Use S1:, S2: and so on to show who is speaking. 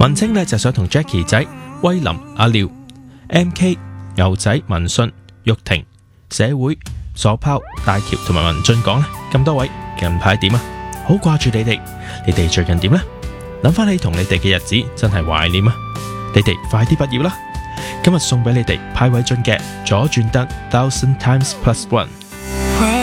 S1: 文青呢就想同 Jackie 仔、威林、阿廖、MK、牛仔、文信、玉婷、社會、鎖拋、大橋同埋文進講呢，咁多位近排點啊？好掛住你哋最近點呢？諗翻起同你哋嘅日子真係懷念啊！你哋快啲畢業啦！今日送俾你哋派偉俊嘅左轉燈 1000 times plus one。